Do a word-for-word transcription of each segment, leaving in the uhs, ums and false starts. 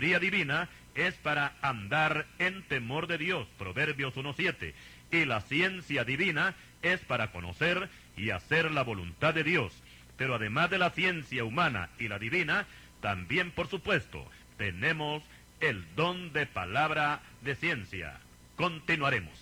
sabiduría divina es para andar en temor de Dios, Proverbios uno siete. Y la ciencia divina es para conocer y hacer la voluntad de Dios. Pero además de la ciencia humana y la divina, también, por supuesto, tenemos el don de palabra de ciencia. Continuaremos.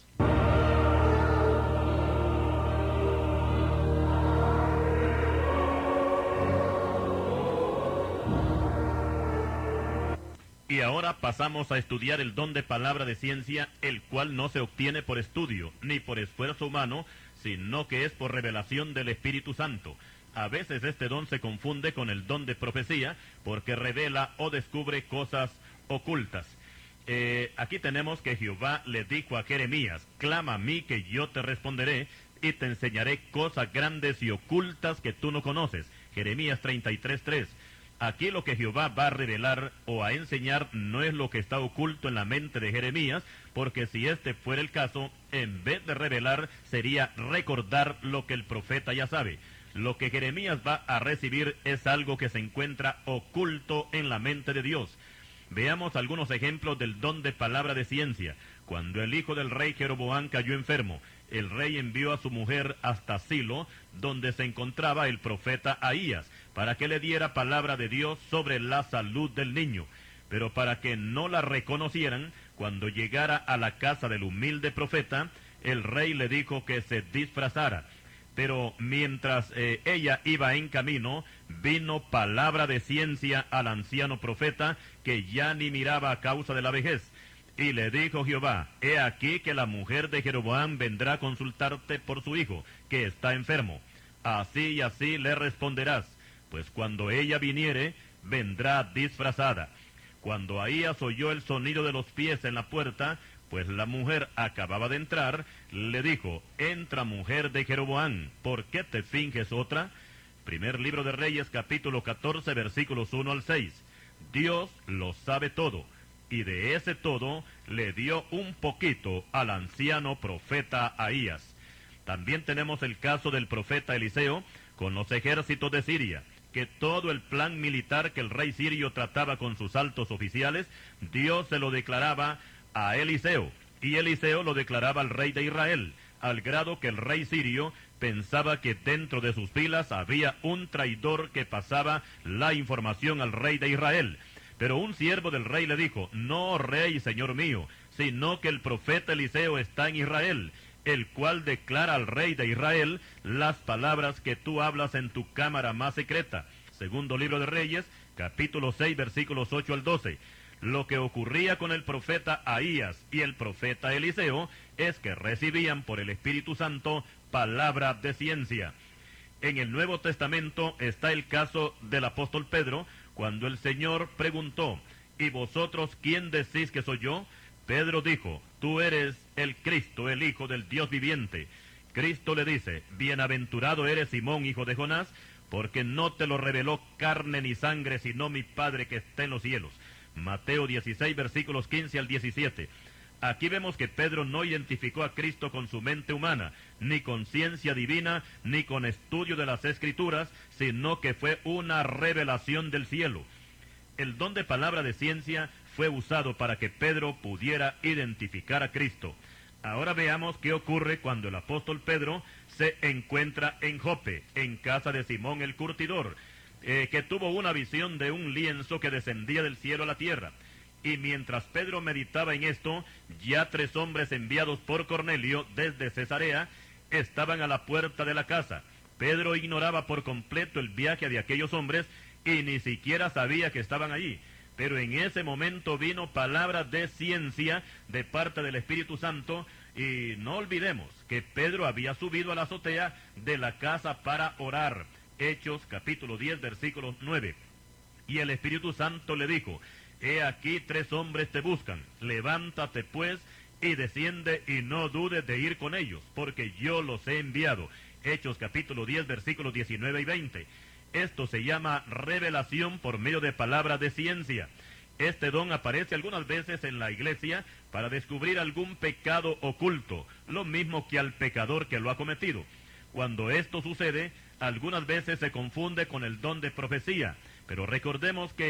Y ahora pasamos a estudiar el don de palabra de ciencia, el cual no se obtiene por estudio, ni por esfuerzo humano, sino que es por revelación del Espíritu Santo. A veces este don se confunde con el don de profecía, porque revela o descubre cosas ocultas. Eh, aquí tenemos que Jehová le dijo a Jeremías: clama a mí que yo te responderé, y te enseñaré cosas grandes y ocultas que tú no conoces. Jeremías treinta y tres tres. Aquí lo que Jehová va a revelar o a enseñar no es lo que está oculto en la mente de Jeremías, porque si este fuera el caso, en vez de revelar, sería recordar lo que el profeta ya sabe. Lo que Jeremías va a recibir es algo que se encuentra oculto en la mente de Dios. Veamos algunos ejemplos del don de palabra de ciencia. Cuando el hijo del rey Jeroboam cayó enfermo, el rey envió a su mujer hasta Silo, donde se encontraba el profeta Ahías, para que le diera palabra de Dios sobre la salud del niño. Pero para que no la reconocieran, cuando llegara a la casa del humilde profeta, el rey le dijo que se disfrazara. Pero mientras eh, ella iba en camino, vino palabra de ciencia al anciano profeta, que ya ni miraba a causa de la vejez. Y le dijo Jehová: he aquí que la mujer de Jeroboam vendrá a consultarte por su hijo, que está enfermo. Así y así le responderás, pues cuando ella viniere, vendrá disfrazada. Cuando Ahías oyó el sonido de los pies en la puerta, pues la mujer acababa de entrar, le dijo: entra, mujer de Jeroboam, ¿por qué te finges otra? Primer libro de Reyes, capítulo catorce, versículos uno al seis. Dios lo sabe todo, y de ese todo le dio un poquito al anciano profeta Ahías. También tenemos el caso del profeta Eliseo con los ejércitos de Siria, que todo el plan militar que el rey sirio trataba con sus altos oficiales, Dios se lo declaraba a Eliseo, y Eliseo lo declaraba al rey de Israel, al grado que el rey sirio pensaba que dentro de sus filas había un traidor que pasaba la información al rey de Israel. Pero un siervo del rey le dijo: no, rey, señor mío, sino que el profeta Eliseo está en Israel, el cual declara al rey de Israel las palabras que tú hablas en tu cámara más secreta. Segundo libro de Reyes, capítulo seis, versículos ocho al doce. Lo que ocurría con el profeta Ahías y el profeta Eliseo es que recibían por el Espíritu Santo palabra de ciencia. En el Nuevo Testamento está el caso del apóstol Pedro, cuando el Señor preguntó: ¿y vosotros quién decís que soy yo? Pedro dijo: tú eres el Cristo, el Hijo del Dios viviente. Cristo le dice: bienaventurado eres, Simón, hijo de Jonás, porque no te lo reveló carne ni sangre, sino mi Padre que está en los cielos. Mateo dieciséis, versículos quince al diecisiete. Aquí vemos que Pedro no identificó a Cristo con su mente humana, ni con ciencia divina, ni con estudio de las Escrituras, sino que fue una revelación del cielo. El don de palabra de ciencia fue usado para que Pedro pudiera identificar a Cristo. Ahora veamos qué ocurre cuando el apóstol Pedro se encuentra en Jope, en casa de Simón el curtidor, eh, que tuvo una visión de un lienzo que descendía del cielo a la tierra. Y mientras Pedro meditaba en esto, ya tres hombres enviados por Cornelio desde Cesarea estaban a la puerta de la casa. Pedro ignoraba por completo el viaje de aquellos hombres y ni siquiera sabía que estaban allí. Pero en ese momento vino palabra de ciencia de parte del Espíritu Santo, y no olvidemos que Pedro había subido a la azotea de la casa para orar. Hechos capítulo diez, versículo nueve. Y el Espíritu Santo le dijo: he aquí tres hombres te buscan, levántate pues y desciende y no dudes de ir con ellos, porque yo los he enviado. Hechos capítulo diez, versículos diecinueve y veinte. Esto se llama revelación por medio de palabras de ciencia. Este don aparece algunas veces en la iglesia para descubrir algún pecado oculto, lo mismo que al pecador que lo ha cometido. Cuando esto sucede, algunas veces se confunde con el don de profecía, pero recordemos que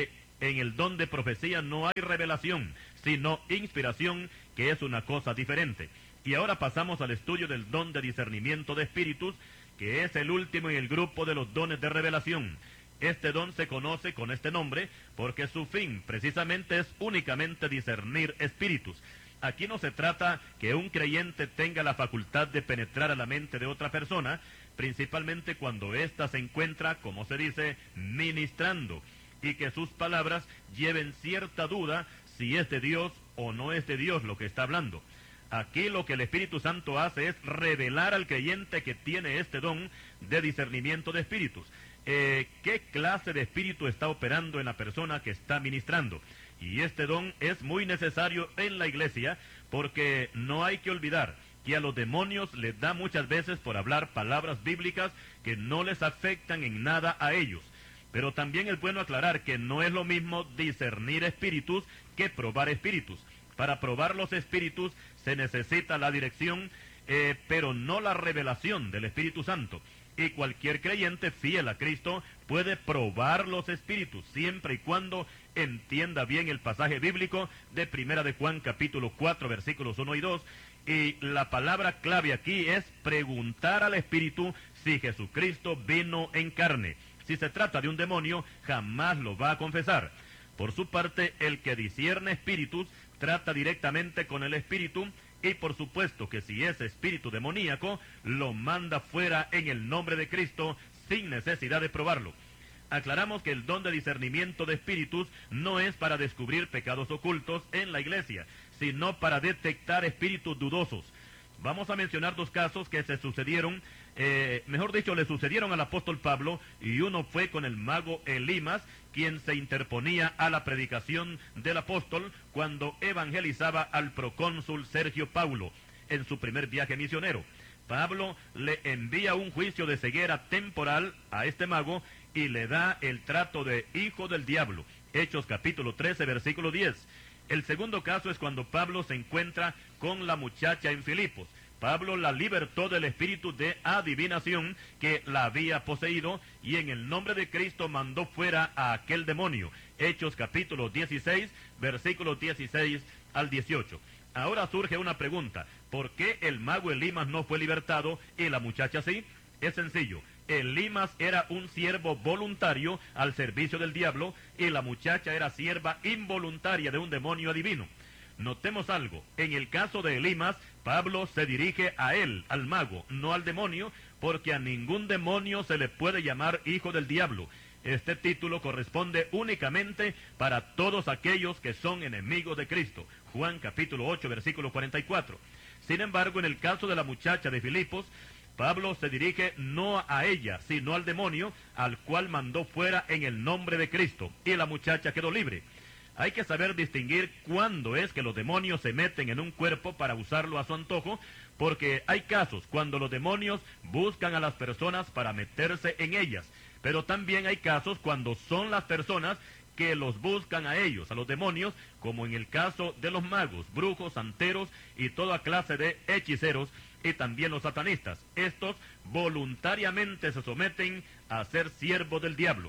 En el don de profecía no hay revelación, sino inspiración, que es una cosa diferente. Y ahora pasamos al estudio del don de discernimiento de espíritus, que es el último en el grupo de los dones de revelación. Este don se conoce con este nombre porque su fin precisamente es únicamente discernir espíritus. Aquí no se trata que un creyente tenga la facultad de penetrar a la mente de otra persona, principalmente cuando ésta se encuentra, como se dice, ministrando, y que sus palabras lleven cierta duda si es de Dios o no es de Dios lo que está hablando. Aquí lo que el Espíritu Santo hace es revelar al creyente que tiene este don de discernimiento de espíritus. Eh, ¿Qué clase de espíritu está operando en la persona que está ministrando? Y este don es muy necesario en la iglesia, porque no hay que olvidar que a los demonios les da muchas veces por hablar palabras bíblicas que no les afectan en nada a ellos. Pero también es bueno aclarar que no es lo mismo discernir espíritus que probar espíritus. Para probar los espíritus se necesita la dirección, eh, pero no la revelación del Espíritu Santo. Y cualquier creyente fiel a Cristo puede probar los espíritus, siempre y cuando entienda bien el pasaje bíblico de Primera de Juan capítulo cuatro versículos uno y dos. Y la palabra clave aquí es preguntar al espíritu si Jesucristo vino en carne. Si se trata de un demonio, jamás lo va a confesar. Por su parte, el que discierne espíritus trata directamente con el espíritu, y por supuesto que si es espíritu demoníaco, lo manda fuera en el nombre de Cristo sin necesidad de probarlo. Aclaramos que el don de discernimiento de espíritus no es para descubrir pecados ocultos en la iglesia, sino para detectar espíritus dudosos. Vamos a mencionar dos casos que se sucedieron, eh, mejor dicho, le sucedieron al apóstol Pablo, y uno fue con el mago Elimas, quien se interponía a la predicación del apóstol cuando evangelizaba al procónsul Sergio Paulo en su primer viaje misionero. Pablo le envía un juicio de ceguera temporal a este mago y le da el trato de hijo del diablo. Hechos capítulo trece, versículo diez. El segundo caso es cuando Pablo se encuentra con la muchacha en Filipos. Pablo la libertó del espíritu de adivinación que la había poseído, y en el nombre de Cristo mandó fuera a aquel demonio. Hechos capítulo dieciséis, versículos dieciséis al dieciocho. Ahora surge una pregunta: ¿por qué el mago Elimas no fue libertado y la muchacha sí? Es sencillo. Elimas era un siervo voluntario al servicio del diablo, y la muchacha era sierva involuntaria de un demonio adivino. Notemos algo: en el caso de Elimas, Pablo se dirige a él, al mago, no al demonio, porque a ningún demonio se le puede llamar hijo del diablo. Este título corresponde únicamente para todos aquellos que son enemigos de Cristo. Juan capítulo ocho, versículo cuarenta y cuatro. Sin embargo, en el caso de la muchacha de Filipos, Pablo se dirige no a ella, sino al demonio, al cual mandó fuera en el nombre de Cristo, y la muchacha quedó libre. Hay que saber distinguir cuándo es que los demonios se meten en un cuerpo para usarlo a su antojo, porque hay casos cuando los demonios buscan a las personas para meterse en ellas, pero también hay casos cuando son las personas que los buscan a ellos, a los demonios, como en el caso de los magos, brujos, santeros y toda clase de hechiceros, y también los satanistas. Estos voluntariamente se someten a ser siervos del diablo,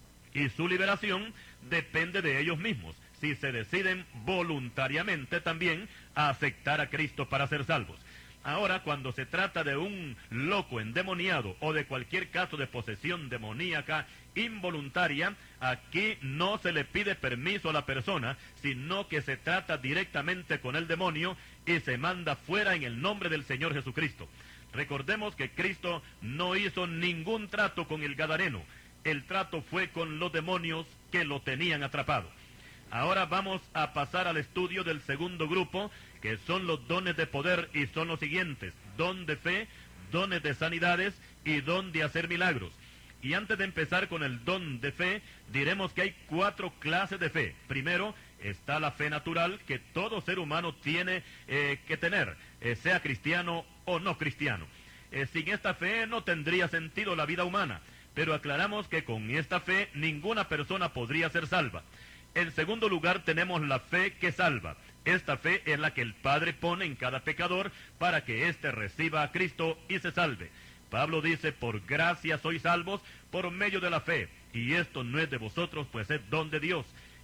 y su liberación depende de ellos mismos, si se deciden voluntariamente también a aceptar a Cristo para ser salvos. Ahora, cuando se trata de un loco endemoniado o de cualquier caso de posesión demoníaca involuntaria, aquí no se le pide permiso a la persona, sino que se trata directamente con el demonio y se manda fuera en el nombre del Señor Jesucristo. Recordemos que Cristo no hizo ningún trato con el gadareno. El trato fue con los demonios que lo tenían atrapado. Ahora vamos a pasar al estudio del segundo grupo, que son los dones de poder, y son los siguientes: don de fe, dones de sanidades y don de hacer milagros. Y antes de empezar con el don de fe, diremos que hay cuatro clases de fe. Primero está la fe natural, que todo ser humano tiene eh, que tener, eh, sea cristiano o no cristiano. Eh, sin esta fe no tendría sentido la vida humana, pero aclaramos que con esta fe ninguna persona podría ser salva. En segundo lugar tenemos la fe que salva. Esta fe es la que el Padre pone en cada pecador para que éste reciba a Cristo y se salve. Pablo dice: por gracia sois salvos por medio de la fe, y esto no es de vosotros, pues es don de Dios.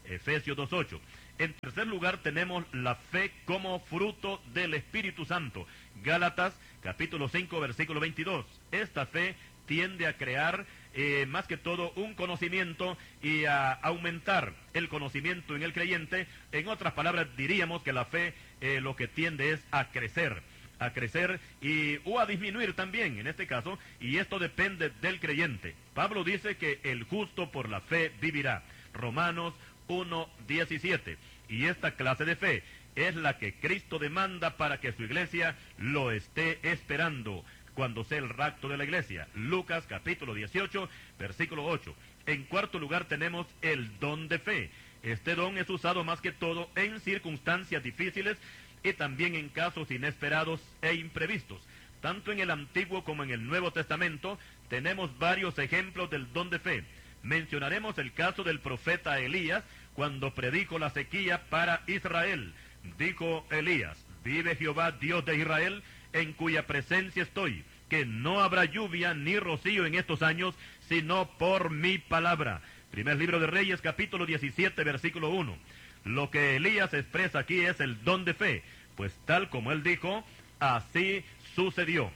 Efesios dos ocho. En tercer lugar tenemos la fe como fruto del Espíritu Santo. Gálatas capítulo cinco versículo veintidós. Esta fe tiende a crear eh, más que todo un conocimiento y a aumentar el conocimiento en el creyente. En otras palabras, diríamos que la fe eh, lo que tiende es a crecer, a crecer y o a disminuir también en este caso, y esto depende del creyente. Pablo dice que el justo por la fe vivirá. Romanos uno diecisiete. Y esta clase de fe es la que Cristo demanda para que su iglesia lo esté esperando cuando sea el rapto de la iglesia. Lucas capítulo dieciocho, versículo ocho. En cuarto lugar tenemos el don de fe. Este don es usado más que todo en circunstancias difíciles y también en casos inesperados e imprevistos. Tanto en el Antiguo como en el Nuevo Testamento tenemos varios ejemplos del don de fe. Mencionaremos el caso del profeta Elías cuando predijo la sequía para Israel. Dijo Elías: vive Jehová Dios de Israel, en cuya presencia estoy, que no habrá lluvia ni rocío en estos años, sino por mi palabra. Primer libro de Reyes, capítulo diecisiete, versículo uno. Lo que Elías expresa aquí es el don de fe, pues tal como él dijo, así sucedió.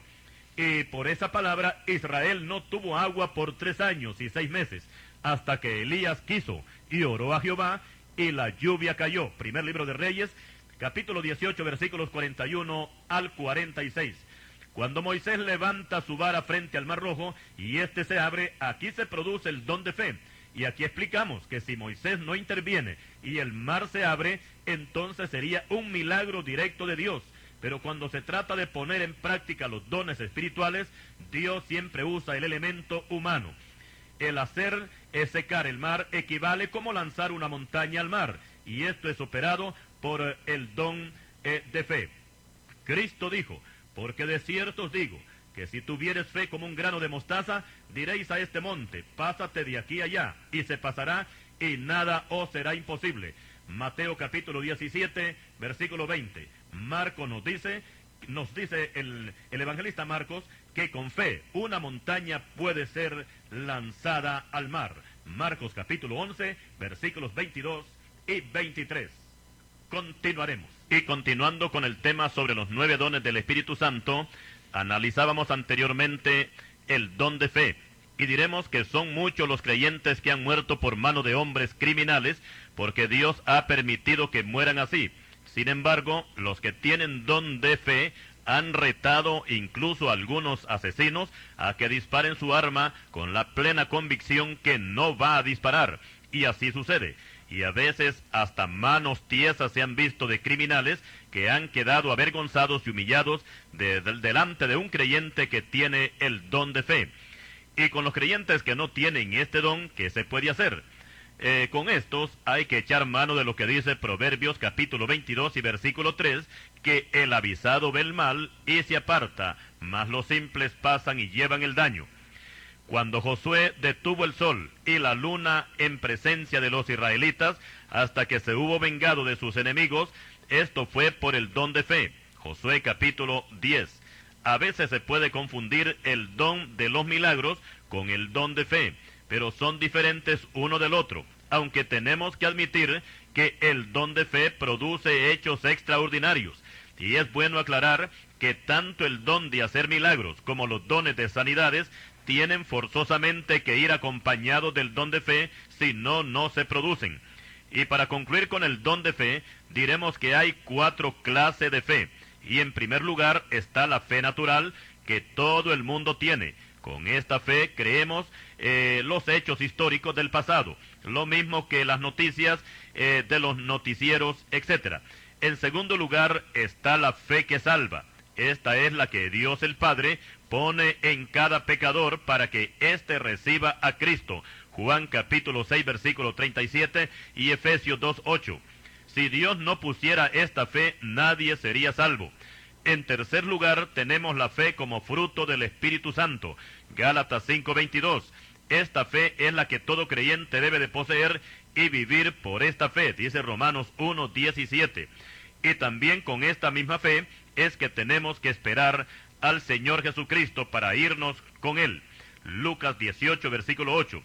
Y por esa palabra, Israel no tuvo agua por tres años y seis meses, hasta que Elías quiso y oró a Jehová, y la lluvia cayó. Primer libro de Reyes, capítulo dieciocho, versículos cuarenta y uno al cuarenta y seis. Cuando Moisés levanta su vara frente al Mar Rojo, y éste se abre, aquí se produce el don de fe. Y aquí explicamos que si Moisés no interviene y el mar se abre, entonces sería un milagro directo de Dios. Pero cuando se trata de poner en práctica los dones espirituales, Dios siempre usa el elemento humano. El hacer eh, secar el mar equivale como lanzar una montaña al mar, y esto es operado por eh, el don eh, de fe. Cristo dijo: porque de cierto os digo, que si tuvieres fe como un grano de mostaza, diréis a este monte: pásate de aquí allá, y se pasará, y nada os será imposible. Mateo capítulo diecisiete, versículo veinte. Marcos nos dice, nos dice el, el evangelista Marcos, que con fe una montaña puede ser lanzada al mar. Marcos capítulo once, versículos veintidós y veintitrés. Continuaremos. Y continuando con el tema sobre los nueve dones del Espíritu Santo, analizábamos anteriormente el don de fe, y diremos que son muchos los creyentes que han muerto por mano de hombres criminales, porque Dios ha permitido que mueran así. Sin embargo, los que tienen don de fe han retado incluso a algunos asesinos a que disparen su arma con la plena convicción que no va a disparar, y así sucede. Y a veces hasta manos tiesas se han visto de criminales que han quedado avergonzados y humillados de, de, delante de un creyente que tiene el don de fe. Y con los creyentes que no tienen este don, ¿qué se puede hacer? Eh, con estos hay que echar mano de lo que dice Proverbios capítulo veintidós y versículo tres, que el avisado ve el mal y se aparta, mas los simples pasan y llevan el daño. Cuando Josué detuvo el sol y la luna en presencia de los israelitas, hasta que se hubo vengado de sus enemigos, esto fue por el don de fe. Josué capítulo diez. A veces se puede confundir el don de los milagros con el don de fe, pero son diferentes uno del otro, aunque tenemos que admitir que el don de fe produce hechos extraordinarios. Y es bueno aclarar que tanto el don de hacer milagros como los dones de sanidades tienen forzosamente que ir acompañados del don de fe, si no, no se producen. Y para concluir con el don de fe, diremos que hay cuatro clases de fe. Y en primer lugar está la fe natural, que todo el mundo tiene. Con esta fe creemos eh, los hechos históricos del pasado, lo mismo que las noticias eh, de los noticieros, etcétera. En segundo lugar está la fe que salva. Esta es la que Dios el Padre pone en cada pecador para que éste reciba a Cristo. Juan capítulo seis, versículo treinta y siete y Efesios dos, ocho. Si Dios no pusiera esta fe, nadie sería salvo. En tercer lugar, tenemos la fe como fruto del Espíritu Santo. Gálatas cinco, veintidós. Esta fe es la que todo creyente debe de poseer y vivir por esta fe, dice Romanos uno, diecisiete. Y también con esta misma fe es que tenemos que esperar al Señor Jesucristo para irnos con Él. Lucas dieciocho, versículo ocho.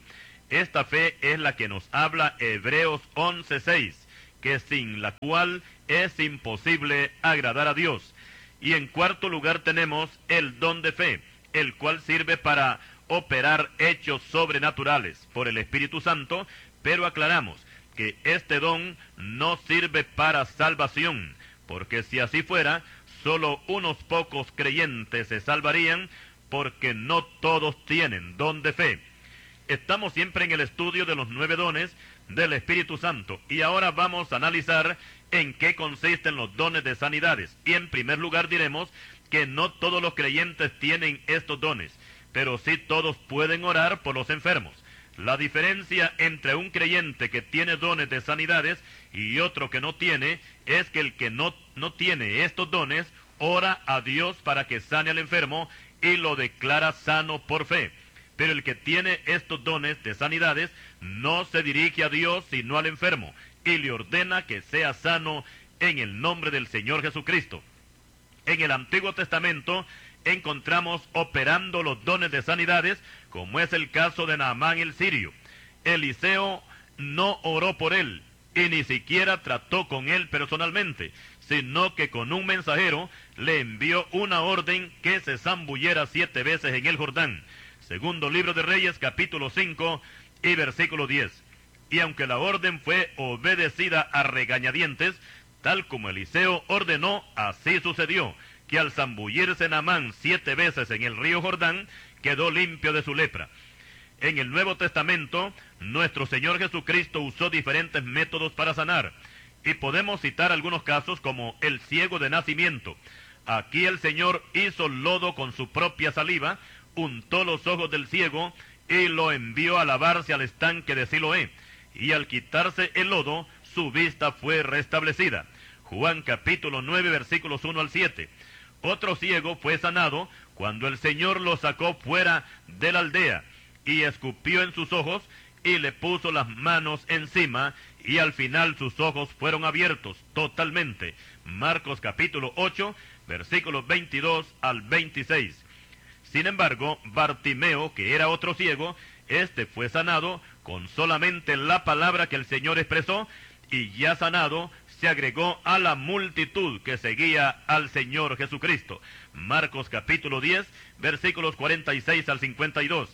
Esta fe es la que nos habla Hebreos once seis, que sin la cual es imposible agradar a Dios. Y en cuarto lugar tenemos el don de fe, el cual sirve para operar hechos sobrenaturales por el Espíritu Santo, pero aclaramos que este don no sirve para salvación, porque si así fuera, solo unos pocos creyentes se salvarían, porque no todos tienen don de fe. Estamos siempre en el estudio de los nueve dones del Espíritu Santo, y ahora vamos a analizar en qué consisten los dones de sanidades. Y en primer lugar diremos que no todos los creyentes tienen estos dones, pero sí todos pueden orar por los enfermos. La diferencia entre un creyente que tiene dones de sanidades y otro que no tiene es que el que no, no tiene estos dones ora a Dios para que sane al enfermo y lo declara sano por fe. Pero el que tiene estos dones de sanidades no se dirige a Dios sino al enfermo y le ordena que sea sano en el nombre del Señor Jesucristo. En el Antiguo Testamento encontramos operando los dones de sanidades, como es el caso de Naamán el sirio. Eliseo no oró por él y ni siquiera trató con él personalmente, sino que con un mensajero le envió una orden que se zambullera siete veces en el Jordán. Segundo libro de Reyes, capítulo cinco y versículo diez. Y aunque la orden fue obedecida a regañadientes, tal como Eliseo ordenó, así sucedió, que al zambullirse Naamán siete veces en el río Jordán, quedó limpio de su lepra. En el Nuevo Testamento, nuestro Señor Jesucristo usó diferentes métodos para sanar, y podemos citar algunos casos como el ciego de nacimiento. Aquí el Señor hizo lodo con su propia saliva, untó los ojos del ciego y lo envió a lavarse al estanque de Siloé, y al quitarse el lodo, su vista fue restablecida. Juan capítulo nueve, versículos uno al siete. Otro ciego fue sanado cuando el Señor lo sacó fuera de la aldea, y escupió en sus ojos, y le puso las manos encima, y al final sus ojos fueron abiertos totalmente. Marcos capítulo ocho, versículos veintidós al veintiséis. Sin embargo, Bartimeo, que era otro ciego, este fue sanado con solamente la palabra que el Señor expresó, y ya sanado, se agregó a la multitud que seguía al Señor Jesucristo. Marcos capítulo diez, versículos cuarenta y seis al cincuenta y dos.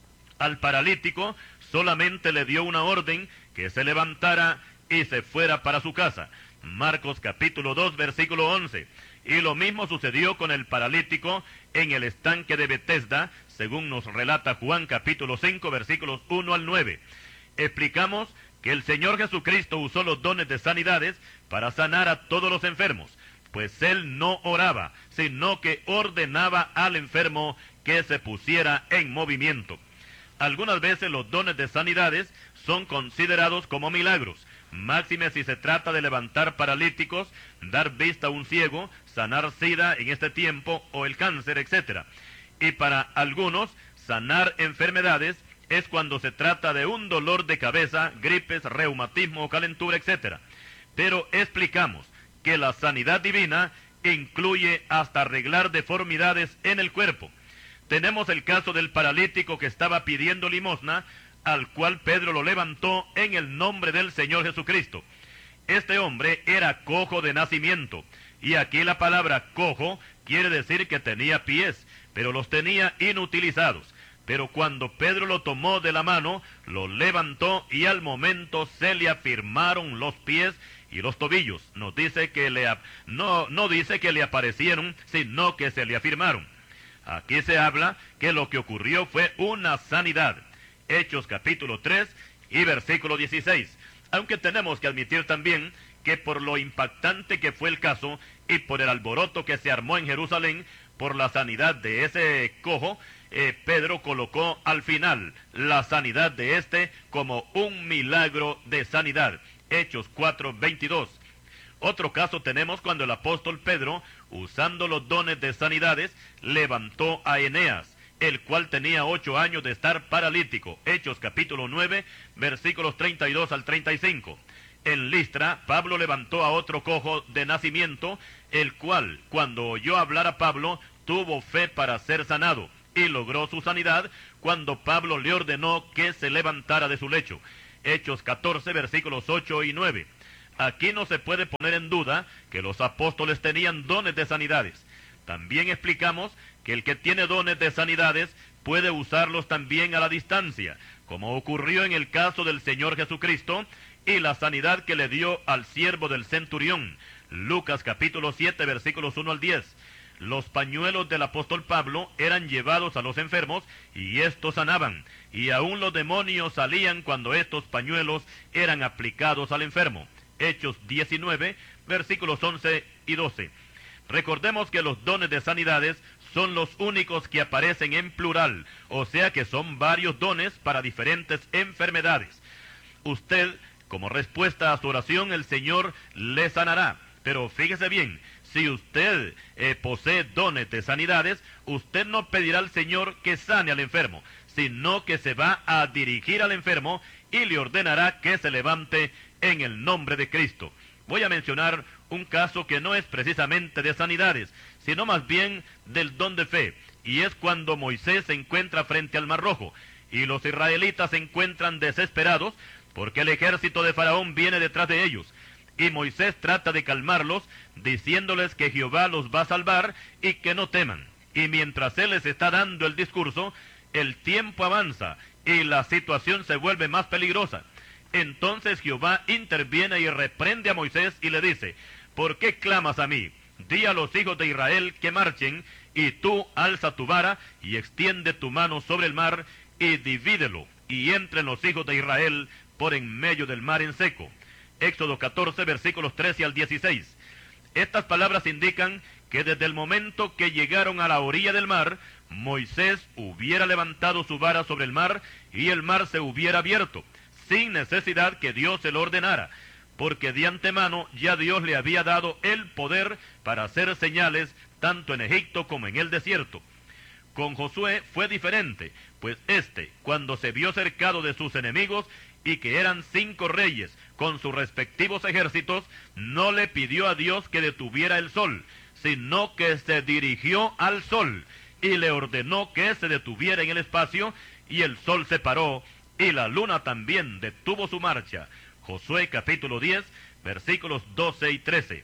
Al paralítico solamente le dio una orden, que se levantara y se fuera para su casa. Marcos capítulo dos, versículo once. Y lo mismo sucedió con el paralítico en el estanque de Betesda, según nos relata Juan capítulo cinco, versículos uno al nueve. Explicamos que el Señor Jesucristo usó los dones de sanidades para sanar a todos los enfermos, pues Él no oraba, sino que ordenaba al enfermo que se pusiera en movimiento. Algunas veces los dones de sanidades son considerados como milagros, máxime si se trata de levantar paralíticos, dar vista a un ciego, sanar sida en este tiempo o el cáncer, etcétera. Y para algunos, sanar enfermedades es cuando se trata de un dolor de cabeza, gripes, reumatismo o calentura, etcétera. Pero explicamos que la sanidad divina incluye hasta arreglar deformidades en el cuerpo. Tenemos el caso del paralítico que estaba pidiendo limosna, al cual Pedro lo levantó en el nombre del Señor Jesucristo. Este hombre era cojo de nacimiento, y aquí la palabra cojo quiere decir que tenía pies, pero los tenía inutilizados. Pero cuando Pedro lo tomó de la mano, lo levantó y al momento se le afirmaron los pies y los tobillos. Nos dice que le, no, no dice que le aparecieron, sino que se le afirmaron. Aquí se habla que lo que ocurrió fue una sanidad. Hechos capítulo tres y versículo dieciséis. Aunque tenemos que admitir también que por lo impactante que fue el caso y por el alboroto que se armó en Jerusalén por la sanidad de ese cojo, eh, Pedro colocó al final la sanidad de este como un milagro de sanidad. Hechos cuatro veintidós. Otro caso tenemos cuando el apóstol Pedro, usando los dones de sanidades, levantó a Eneas, el cual tenía ocho años de estar paralítico. Hechos capítulo nueve, versículos treinta y dos al treinta y cinco. En Listra, Pablo levantó a otro cojo de nacimiento, el cual, cuando oyó hablar a Pablo, tuvo fe para ser sanado. y logró su sanidad cuando Pablo le ordenó que se levantara de su lecho. Hechos catorce, versículos ocho y nueve. Aquí no se puede poner en duda que los apóstoles tenían dones de sanidades. También explicamos que el que tiene dones de sanidades puede usarlos también a la distancia, como ocurrió en el caso del Señor Jesucristo y la sanidad que le dio al siervo del centurión. Lucas capítulo siete, versículos uno al diez. Los pañuelos del apóstol Pablo eran llevados a los enfermos y estos sanaban, y aún los demonios salían cuando estos pañuelos eran aplicados al enfermo. Hechos diecinueve, versículos once y doce. Recordemos que los dones de sanidades son los únicos que aparecen en plural, o sea que son varios dones para diferentes enfermedades. Usted, como respuesta a su oración, el Señor le sanará. Pero fíjese bien, si usted eh, posee dones de sanidades, usted no pedirá al Señor que sane al enfermo, sino que se va a dirigir al enfermo y le ordenará que se levante en el nombre de Cristo. Voy a mencionar un caso que no es precisamente de sanidades, sino más bien del don de fe, y es cuando Moisés se encuentra frente al Mar Rojo, y los israelitas se encuentran desesperados, porque el ejército de Faraón viene detrás de ellos, y Moisés trata de calmarlos, diciéndoles que Jehová los va a salvar, y que no teman. Y mientras él les está dando el discurso, el tiempo avanza, y la situación se vuelve más peligrosa. Entonces Jehová interviene y reprende a Moisés y le dice: ¿por qué clamas a mí? Di a los hijos de Israel que marchen, y tú alza tu vara y extiende tu mano sobre el mar y divídelo, y entren los hijos de Israel por en medio del mar en seco. Éxodo catorce, versículos trece al dieciséis. Estas palabras indican que desde el momento que llegaron a la orilla del mar, Moisés hubiera levantado su vara sobre el mar y el mar se hubiera abierto, sin necesidad que Dios se lo ordenara, porque de antemano ya Dios le había dado el poder para hacer señales tanto en Egipto como en el desierto. Con Josué fue diferente, pues éste, cuando se vio cercado de sus enemigos, y que eran cinco reyes con sus respectivos ejércitos, no le pidió a Dios que detuviera el sol, sino que se dirigió al sol, y le ordenó que se detuviera en el espacio, y el sol se paró, y la luna también detuvo su marcha. Josué capítulo diez, versículos doce y trece.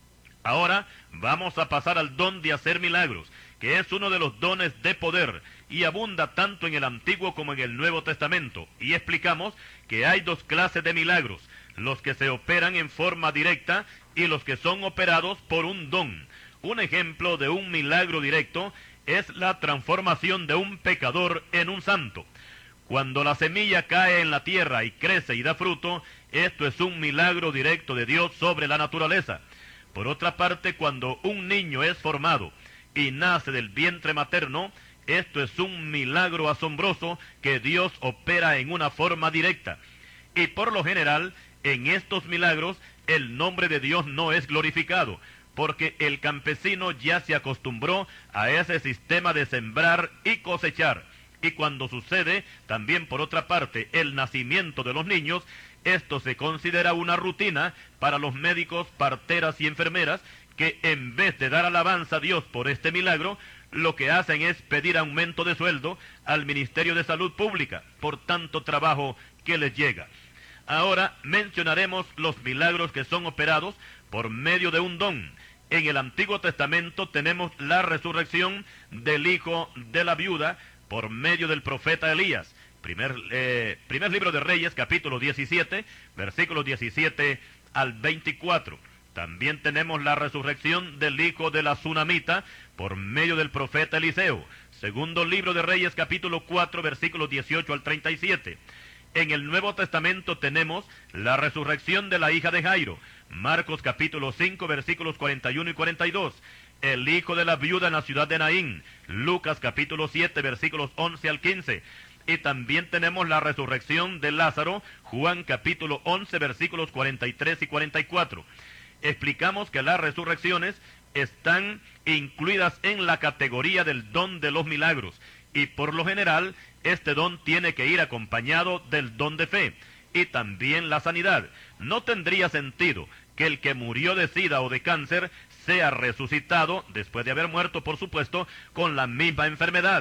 Ahora vamos a pasar al don de hacer milagros, que es uno de los dones de poder, y abunda tanto en el Antiguo como en el Nuevo Testamento. Y explicamos que hay dos clases de milagros: los que se operan en forma directa y los que son operados por un don. Un ejemplo de un milagro directo es la transformación de un pecador en un santo. Cuando la semilla cae en la tierra y crece y da fruto, esto es un milagro directo de Dios sobre la naturaleza. Por otra parte, cuando un niño es formado y nace del vientre materno, esto es un milagro asombroso que Dios opera en una forma directa. Y por lo general, en estos milagros, el nombre de Dios no es glorificado, porque el campesino ya se acostumbró a ese sistema de sembrar y cosechar. Y cuando sucede, también por otra parte, el nacimiento de los niños, esto se considera una rutina para los médicos, parteras y enfermeras, que en vez de dar alabanza a Dios por este milagro, lo que hacen es pedir aumento de sueldo al Ministerio de Salud Pública por tanto trabajo que les llega. Ahora mencionaremos los milagros que son operados por medio de un don. En el Antiguo Testamento tenemos la resurrección del hijo de la viuda por medio del profeta Elías. Primer, eh, primer libro de Reyes, capítulo diecisiete, versículos diecisiete al veinticuatro. También tenemos la resurrección del hijo de la Sunamita por medio del profeta Eliseo. Segundo libro de Reyes, capítulo cuatro, versículos dieciocho al treinta y siete. En el Nuevo Testamento tenemos la resurrección de la hija de Jairo. Marcos capítulo cinco, versículos cuarenta y uno y cuarenta y dos. El hijo de la viuda en la ciudad de Naín. Lucas capítulo siete, versículos once al quince. Y también tenemos la resurrección de Lázaro. Juan capítulo once, versículos cuarenta y tres y cuarenta y cuatro. Explicamos que las resurrecciones están incluidas en la categoría del don de los milagros, y por lo general este don tiene que ir acompañado del don de fe y también la sanidad. No tendría sentido que el que murió de sida o de cáncer sea resucitado, después de haber muerto por supuesto, con la misma enfermedad.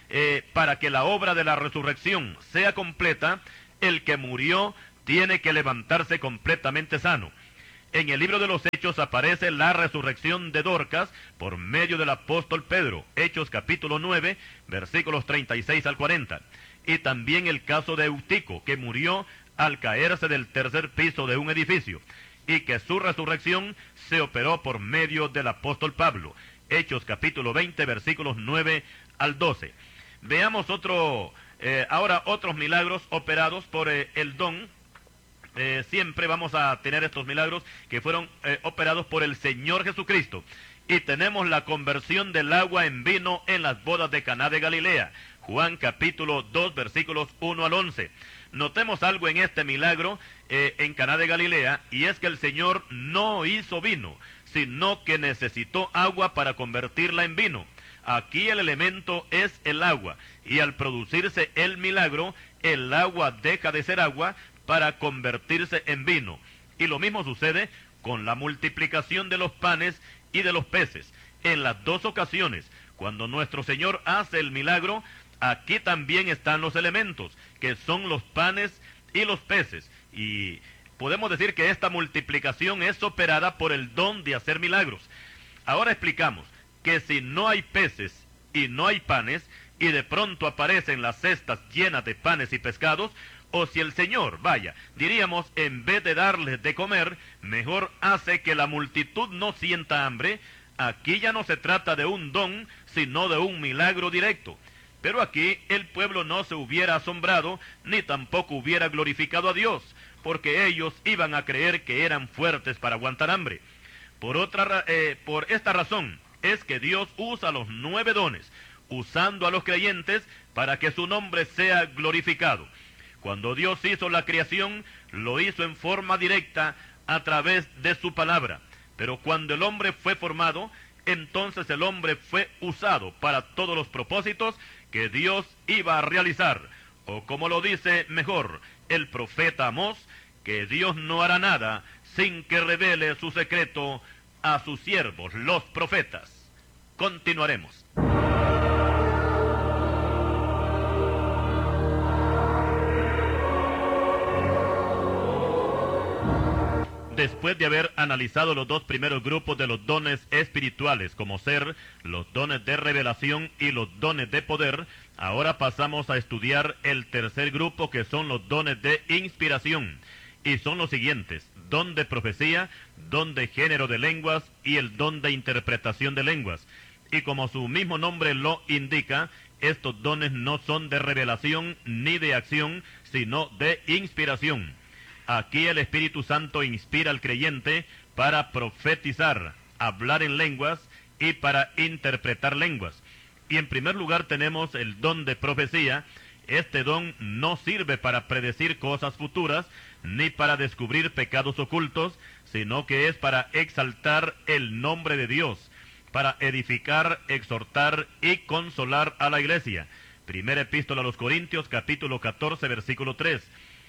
eh, para que la obra de la resurrección sea completa, el que murió tiene que levantarse completamente sano. En el libro de los Hechos aparece la resurrección de Dorcas por medio del apóstol Pedro, Hechos capítulo nueve, versículos treinta y seis al cuarenta. Y también el caso de Eutico, que murió al caerse del tercer piso de un edificio, y que su resurrección se operó por medio del apóstol Pablo, Hechos capítulo veinte, versículos nueve al doce. Veamos otro, eh, ahora otros milagros operados por eh, el don. Eh, siempre vamos a tener estos milagros que fueron eh, operados por el Señor Jesucristo. Y tenemos la conversión del agua en vino en las bodas de Caná de Galilea. Juan capítulo dos, versículos uno al once. Notemos algo en este milagro eh, en Caná de Galilea, y es que el Señor no hizo vino, sino que necesitó agua para convertirla en vino. Aquí el elemento es el agua, y al producirse el milagro, el agua deja de ser agua para convertirse en vino. Y lo mismo sucede con la multiplicación de los panes y de los peces. En las dos ocasiones, cuando nuestro Señor hace el milagro, aquí también están los elementos, que son los panes y los peces. Y podemos decir que esta multiplicación es operada por el don de hacer milagros. Ahora explicamos que si no hay peces y no hay panes, y de pronto aparecen las cestas llenas de panes y pescados, o si el Señor, vaya, diríamos, en vez de darles de comer, mejor hace que la multitud no sienta hambre, aquí ya no se trata de un don, sino de un milagro directo. Pero aquí el pueblo no se hubiera asombrado, ni tampoco hubiera glorificado a Dios, porque ellos iban a creer que eran fuertes para aguantar hambre. Por otra, eh, por esta razón es que Dios usa los nueve dones, usando a los creyentes para que su nombre sea glorificado. Cuando Dios hizo la creación, lo hizo en forma directa a través de su palabra. Pero cuando el hombre fue formado, entonces el hombre fue usado para todos los propósitos que Dios iba a realizar. O como lo dice mejor el profeta Amós, que Dios no hará nada sin que revele su secreto a sus siervos, los profetas. Continuaremos. Después de haber analizado los dos primeros grupos de los dones espirituales, como ser los dones de revelación y los dones de poder, ahora pasamos a estudiar el tercer grupo, que son los dones de inspiración. Y son los siguientes: don de profecía, don de género de lenguas y el don de interpretación de lenguas. Y como su mismo nombre lo indica, estos dones no son de revelación ni de acción, sino de inspiración. Aquí el Espíritu Santo inspira al creyente para profetizar, hablar en lenguas y para interpretar lenguas. Y en primer lugar tenemos el don de profecía. Este don no sirve para predecir cosas futuras, ni para descubrir pecados ocultos, sino que es para exaltar el nombre de Dios, para edificar, exhortar y consolar a la iglesia. Primera Epístola a los Corintios, capítulo catorce, versículo tres.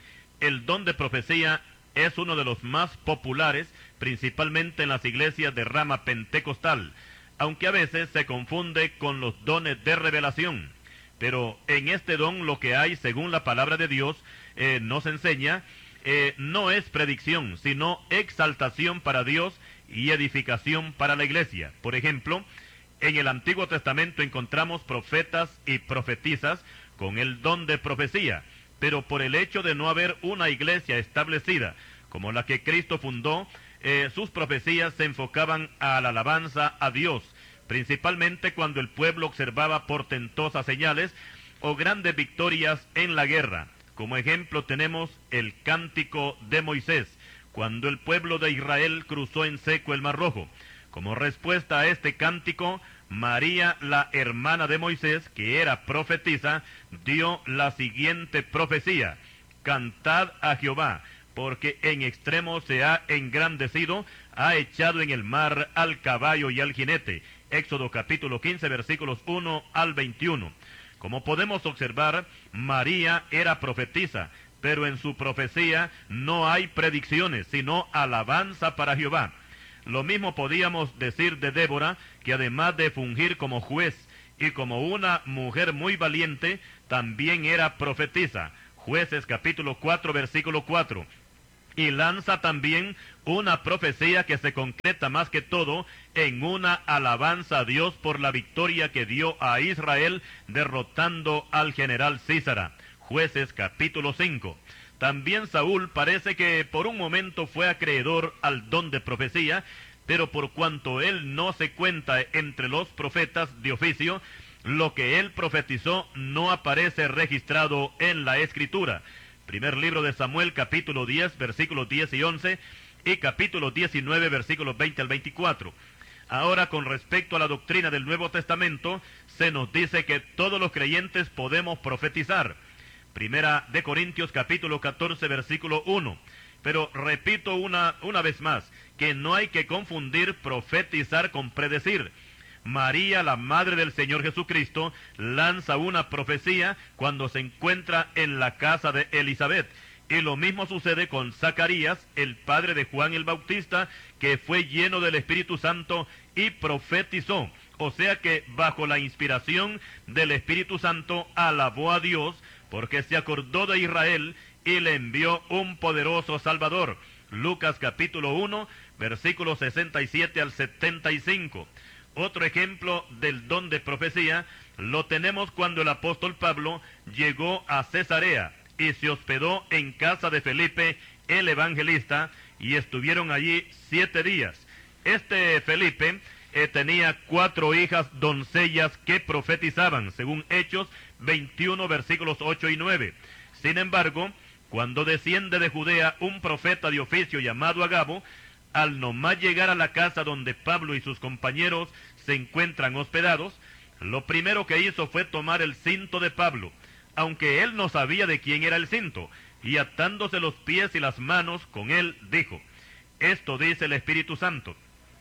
El don de profecía es uno de los más populares, principalmente en las iglesias de rama pentecostal, aunque a veces se confunde con los dones de revelación. Pero en este don lo que hay, según la palabra de Dios, eh, nos enseña, eh, no es predicción, sino exaltación para Dios y edificación para la iglesia. Por ejemplo, en el Antiguo Testamento encontramos profetas y profetizas con el don de profecía, pero por el hecho de no haber una iglesia establecida como la que Cristo fundó, eh, sus profecías se enfocaban a la alabanza a Dios, principalmente cuando el pueblo observaba portentosas señales o grandes victorias en la guerra. Como ejemplo tenemos el cántico de Moisés, cuando el pueblo de Israel cruzó en seco el Mar Rojo. Como respuesta a este cántico, María, la hermana de Moisés, que era profetisa, dio la siguiente profecía: cantad a Jehová, porque en extremo se ha engrandecido, ha echado en el mar al caballo y al jinete. Éxodo capítulo quince, versículos uno al veintiuno. Como podemos observar, María era profetisa, pero en su profecía no hay predicciones, sino alabanza para Jehová. Lo mismo podíamos decir de Débora, que además de fungir como juez y como una mujer muy valiente, también era profetisa. Jueces capítulo cuatro, versículo cuatro. Y lanza también una profecía que se concreta más que todo en una alabanza a Dios por la victoria que dio a Israel derrotando al general Císara. Jueces capítulo cinco. También Saúl parece que por un momento fue acreedor al don de profecía, pero por cuanto él no se cuenta entre los profetas de oficio, lo que él profetizó no aparece registrado en la Escritura. Primer libro de Samuel, capítulo diez, versículos diez y once, y capítulo diecinueve, versículos veinte al veinticuatro. Ahora, con respecto a la doctrina del Nuevo Testamento, se nos dice que todos los creyentes podemos profetizar. Primera de Corintios, capítulo catorce, versículo uno. Pero repito una, una vez más, que no hay que confundir profetizar con predecir. María, la madre del Señor Jesucristo, lanza una profecía cuando se encuentra en la casa de Elizabeth. Y lo mismo sucede con Zacarías, el padre de Juan el Bautista, que fue lleno del Espíritu Santo y profetizó. O sea que bajo la inspiración del Espíritu Santo alabó a Dios, porque se acordó de Israel y le envió un poderoso Salvador. Lucas capítulo uno, versículos sesenta y siete al setenta y cinco. Otro ejemplo del don de profecía lo tenemos cuando el apóstol Pablo llegó a Cesarea y se hospedó en casa de Felipe el evangelista, y estuvieron allí siete días. Este Felipe eh, tenía cuatro hijas doncellas que profetizaban, según Hechos veintiuno, versículos ocho y nueve. Sin embargo, cuando desciende de Judea un profeta de oficio llamado Agabo, al nomás llegar a la casa donde Pablo y sus compañeros se encuentran hospedados, lo primero que hizo fue tomar el cinto de Pablo, aunque él no sabía de quién era el cinto, y atándose los pies y las manos con él, dijo: esto dice el Espíritu Santo,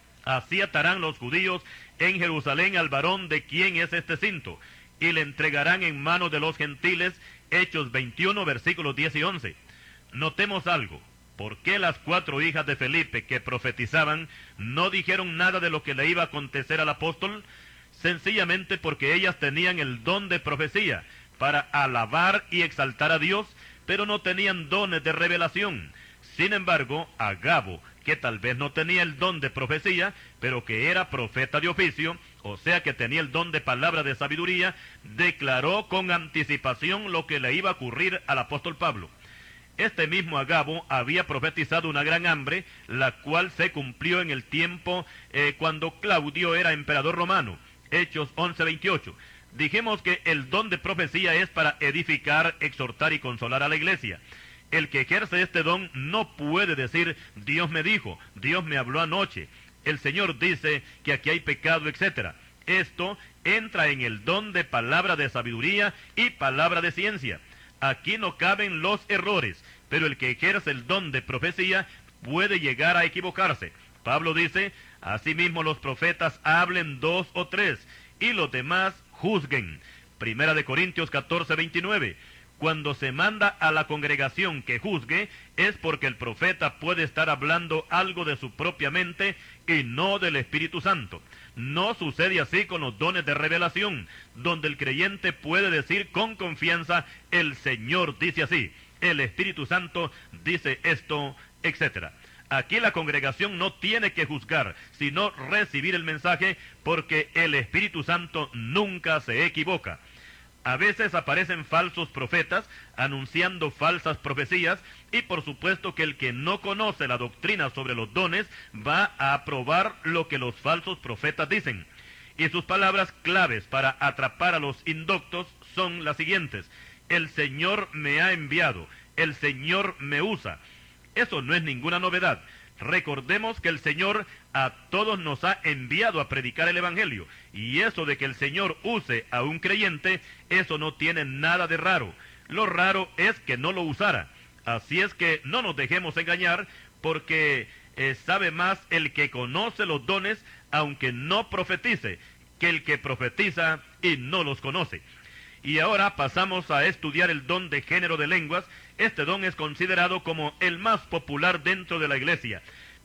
así atarán los judíos en Jerusalén al varón de quién es este cinto, y le entregarán en manos de los gentiles. Hechos veintiuno, versículos diez y once. Notemos algo. ¿Por qué las cuatro hijas de Felipe que profetizaban no dijeron nada de lo que le iba a acontecer al apóstol? Sencillamente porque ellas tenían el don de profecía para alabar y exaltar a Dios, pero no tenían dones de revelación. Sin embargo, Agabo, que tal vez no tenía el don de profecía, pero que era profeta de oficio, o sea que tenía el don de palabra de sabiduría, declaró con anticipación lo que le iba a ocurrir al apóstol Pablo. Este mismo Agabo había profetizado una gran hambre, la cual se cumplió en el tiempo eh, cuando Claudio era emperador romano. Hechos once, veintiocho. Dijimos que el don de profecía es para edificar, exhortar y consolar a la iglesia. El que ejerce este don no puede decir: Dios me dijo, Dios me habló anoche, el Señor dice que aquí hay pecado, etcétera. Esto entra en el don de palabra de sabiduría y palabra de ciencia. Aquí no caben los errores, pero el que ejerce el don de profecía puede llegar a equivocarse. Pablo dice: asimismo los profetas hablen dos o tres, y los demás juzguen. Primera de Corintios catorce, veintinueve. Cuando se manda a la congregación que juzgue, es porque el profeta puede estar hablando algo de su propia mente y no del Espíritu Santo. No sucede así con los dones de revelación, donde el creyente puede decir con confianza: el Señor dice así, el Espíritu Santo dice esto, etcétera. Aquí la congregación no tiene que juzgar, sino recibir el mensaje, porque el Espíritu Santo nunca se equivoca. A veces aparecen falsos profetas anunciando falsas profecías, y por supuesto que el que no conoce la doctrina sobre los dones va a aprobar lo que los falsos profetas dicen. Y sus palabras claves para atrapar a los indoctos son las siguientes: el Señor me ha enviado, el Señor me usa. Eso no es ninguna novedad. Recordemos que el Señor a todos nos ha enviado a predicar el Evangelio, y eso de que el Señor use a un creyente, eso no tiene nada de raro. Lo raro es que no lo usara. Así es que no nos dejemos engañar, porque eh, sabe más el que conoce los dones, aunque no profetice, que el que profetiza y no los conoce. Y ahora pasamos a estudiar el don de género de lenguas. Este don es considerado como el más popular dentro de la iglesia,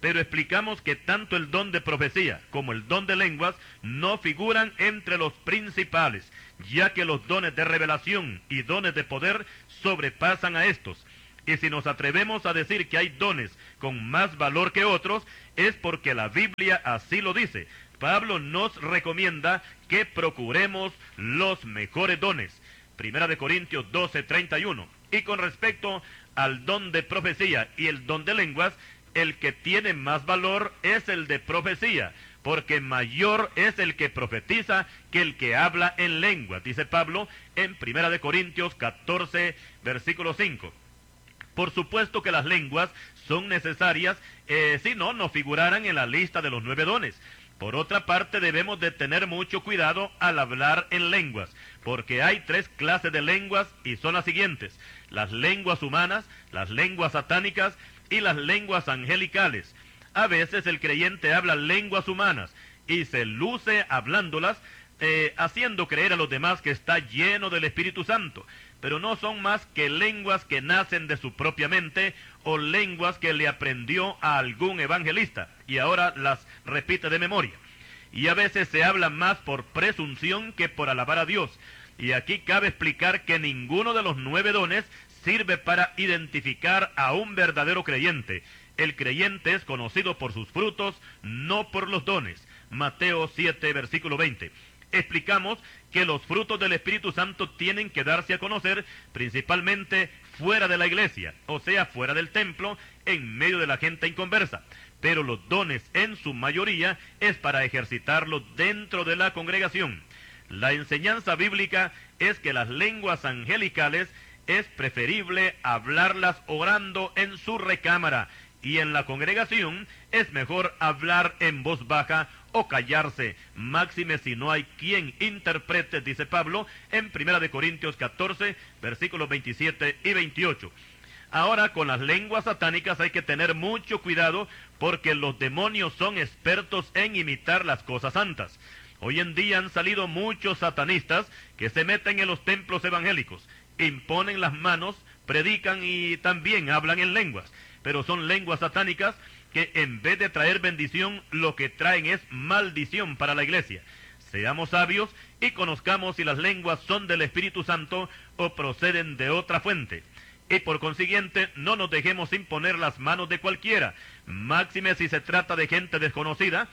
pero explicamos que tanto el don de profecía como el don de lenguas no figuran entre los principales, ya que los dones de revelación y dones de poder sobrepasan a estos. Y si nos atrevemos a decir que hay dones con más valor que otros, es porque la Biblia así lo dice. Pablo nos recomienda que procuremos los mejores dones. Primera de Corintios doce, treinta y uno. Y con respecto al don de profecía y el don de lenguas, el que tiene más valor es el de profecía, porque mayor es el que profetiza que el que habla en lengua, dice Pablo en Primera de Corintios catorce, versículo cinco. Por supuesto que las lenguas son necesarias, eh, si no, no figuraran en la lista de los nueve dones. Por otra parte, debemos de tener mucho cuidado al hablar en lenguas, porque hay tres clases de lenguas y son las siguientes: las lenguas humanas, las lenguas satánicas y las lenguas angelicales. A veces el creyente habla lenguas humanas y se luce hablándolas, eh, haciendo creer a los demás que está lleno del Espíritu Santo, pero no son más que lenguas que nacen de su propia mente o lenguas que le aprendió a algún evangelista y ahora las repite de memoria. Y a veces se habla más por presunción que por alabar a Dios. Y aquí cabe explicar que ninguno de los nueve dones sirve para identificar a un verdadero creyente. El creyente es conocido por sus frutos, no por los dones. Mateo siete, versículo veinte. Explicamos que los frutos del Espíritu Santo tienen que darse a conocer principalmente fuera de la iglesia, o sea, fuera del templo, en medio de la gente inconversa. Pero los dones, en su mayoría, es para ejercitarlos dentro de la congregación. La enseñanza bíblica es que las lenguas angelicales es preferible hablarlas orando en su recámara, y en la congregación es mejor hablar en voz baja o callarse, máxime si no hay quien interprete, dice Pablo en Primera de Corintios catorce, versículos veintisiete y veintiocho. Ahora, con las lenguas satánicas hay que tener mucho cuidado, porque los demonios son expertos en imitar las cosas santas. Hoy en día han salido muchos satanistas que se meten en los templos evangélicos, imponen las manos, predican y también hablan en lenguas, pero son lenguas satánicas que en vez de traer bendición, lo que traen es maldición para la iglesia. Seamos sabios y conozcamos si las lenguas son del Espíritu Santo o proceden de otra fuente. Y por consiguiente, no nos dejemos imponer las manos de cualquiera, máxime si se trata de gente desconocida.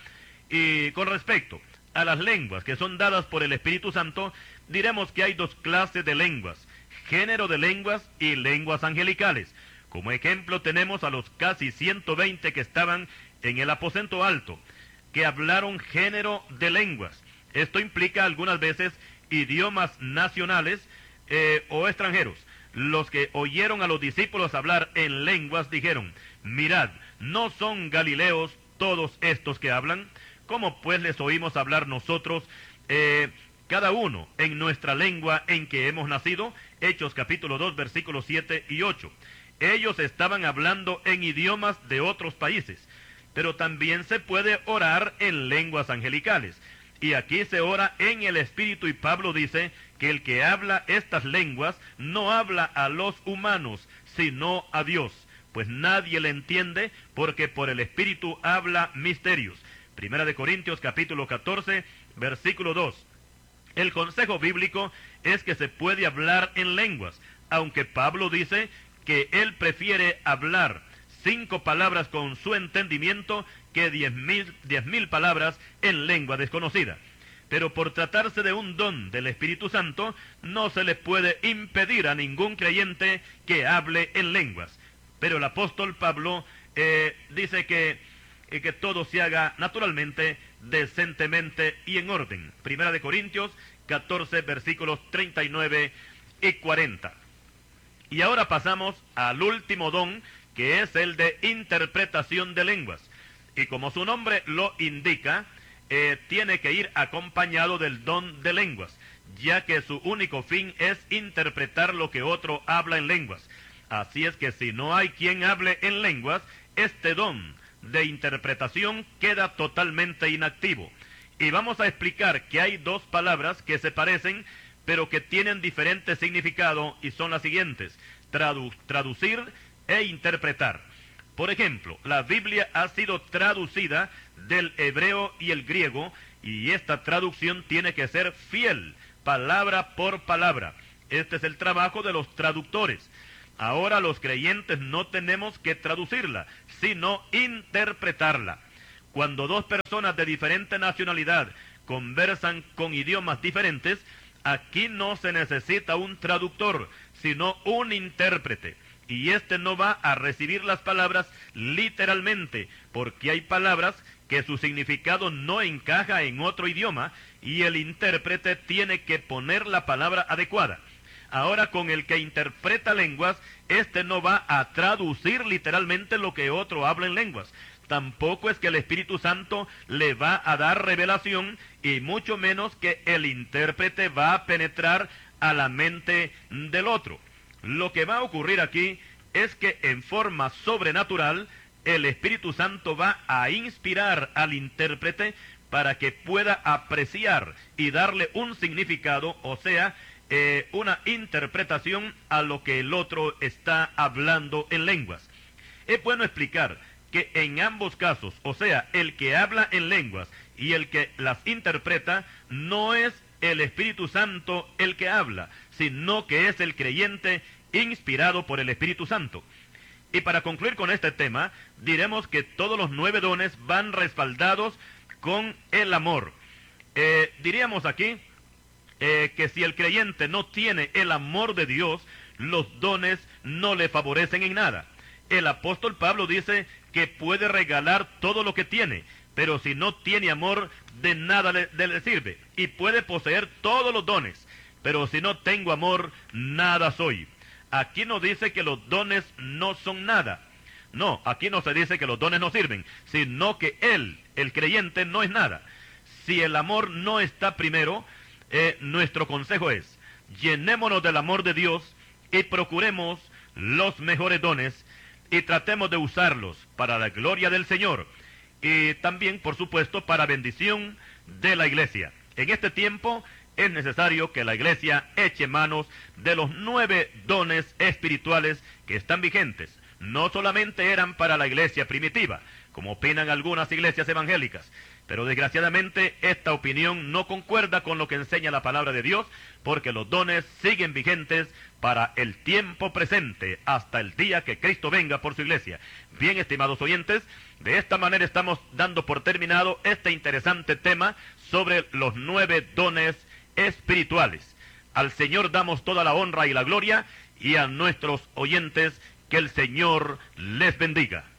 Y con respecto a las lenguas que son dadas por el Espíritu Santo, diremos que hay dos clases de lenguas: género de lenguas y lenguas angelicales. Como ejemplo tenemos a los casi ciento veinte que estaban en el aposento alto, que hablaron género de lenguas. Esto implica algunas veces idiomas nacionales eh, o extranjeros. Los que oyeron a los discípulos hablar en lenguas dijeron: mirad, ¿no son galileos todos estos que hablan? ¿Cómo pues les oímos hablar nosotros, eh, cada uno en nuestra lengua en que hemos nacido? Hechos capítulo dos, versículos siete y ocho. Ellos estaban hablando en idiomas de otros países, pero también se puede orar en lenguas angelicales. Y aquí se ora en el Espíritu, y Pablo dice que el que habla estas lenguas no habla a los humanos, sino a Dios, pues nadie le entiende, porque por el Espíritu habla misterios. Primera de Corintios capítulo catorce, versículo dos. El consejo bíblico es que se puede hablar en lenguas, aunque Pablo dice que él prefiere hablar cinco palabras con su entendimiento que diez mil, diez mil palabras en lengua desconocida. Pero por tratarse de un don del Espíritu Santo, no se le puede impedir a ningún creyente que hable en lenguas. Pero el apóstol Pablo eh, dice que, eh, que todo se haga naturalmente, decentemente y en orden. Primera de Corintios catorce, versículos treinta y nueve y cuarenta. Y ahora pasamos al último don, que es el de interpretación de lenguas. Y como su nombre lo indica, eh, tiene que ir acompañado del don de lenguas, ya que su único fin es interpretar lo que otro habla en lenguas. Así es que si no hay quien hable en lenguas, este don de interpretación queda totalmente inactivo. Y vamos a explicar que hay dos palabras que se parecen, pero que tienen diferente significado, y son las siguientes: tradu- traducir e interpretar. Por ejemplo, la Biblia ha sido traducida del hebreo y el griego, y esta traducción tiene que ser fiel, palabra por palabra. Este es el trabajo de los traductores. Ahora los creyentes no tenemos que traducirla, sino interpretarla. Cuando dos personas de diferente nacionalidad conversan con idiomas diferentes, aquí no se necesita un traductor, sino un intérprete. Y este no va a recibir las palabras literalmente, porque hay palabras que su significado no encaja en otro idioma, y el intérprete tiene que poner la palabra adecuada. Ahora, con el que interpreta lenguas, este no va a traducir literalmente lo que otro habla en lenguas. Tampoco es que el Espíritu Santo le va a dar revelación, y mucho menos que el intérprete va a penetrar a la mente del otro. Lo que va a ocurrir aquí es que en forma sobrenatural el Espíritu Santo va a inspirar al intérprete para que pueda apreciar y darle un significado, o sea, eh, una interpretación a lo que el otro está hablando en lenguas. Es bueno explicar que en ambos casos, o sea, el que habla en lenguas y el que las interpreta, no es el Espíritu Santo el que habla, sino que es el creyente inspirado por el Espíritu Santo. Y para concluir con este tema, diremos que todos los nueve dones van respaldados con el amor. Eh, diríamos aquí eh, que si el creyente no tiene el amor de Dios, los dones no le favorecen en nada. El apóstol Pablo dice que puede regalar todo lo que tiene, pero si no tiene amor, de nada le, le sirve. Y puede poseer todos los dones, pero si no tengo amor, nada soy. Aquí no dice que los dones no son nada. No, aquí no se dice que los dones no sirven, sino que él, el creyente, no es nada. Si el amor no está primero, eh, nuestro consejo es, llenémonos del amor de Dios y procuremos los mejores dones y tratemos de usarlos para la gloria del Señor y también, por supuesto, para bendición de la iglesia. En este tiempo es necesario que la iglesia eche manos de los nueve dones espirituales que están vigentes. No solamente eran para la iglesia primitiva, como opinan algunas iglesias evangélicas, pero desgraciadamente esta opinión no concuerda con lo que enseña la palabra de Dios, porque los dones siguen vigentes para el tiempo presente, hasta el día que Cristo venga por su iglesia. Bien, estimados oyentes, de esta manera estamos dando por terminado este interesante tema sobre los nueve dones espirituales. Al Señor damos toda la honra y la gloria, y a nuestros oyentes que el Señor les bendiga.